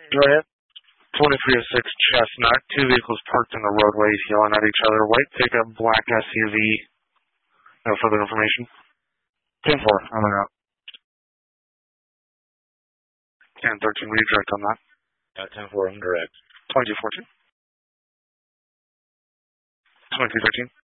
Go ahead. 2306 Chestnut. Two vehicles parked in the roadway yelling at each other. White pickup, black SUV. No further information. 10-4. I'm out. 10-13. Redirect on that. 10-4. I'm direct. 2214. 2313.